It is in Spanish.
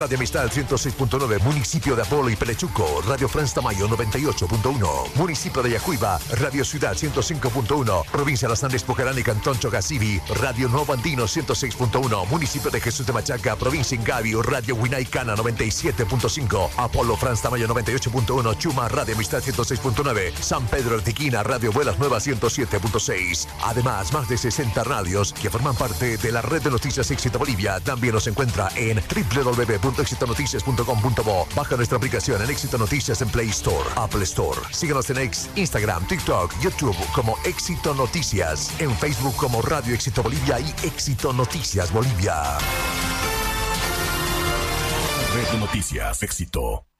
Radio Amistad 106.9, municipio de Apolo y Pelechuco, Radio France Tamayo 98.1, municipio de Yacuiba, Radio Ciudad 105.1, provincia de Las Andes, Pucarán y Cantón Chocasibi, Radio Nuevo Andino 106.1, municipio de Jesús de Machaca, provincia Ingavi, Radio Huinaicana 97.5, Apolo France Tamayo 98.1, Chuma, Radio Amistad 106.9, San Pedro Artiquina, Radio Vuelas Nuevas 107.6. Además, más de 60 radios que forman parte de la red de noticias Éxito Bolivia. También nos encuentra en www.exitonoticias.com.bo. Baja nuestra aplicación en Éxito Noticias en Play Store, Apple Store. Síguenos en X, Instagram, TikTok, YouTube como Éxito Noticias. En Facebook como Radio Éxito Bolivia y Éxito Noticias Bolivia. Red de Noticias Éxito.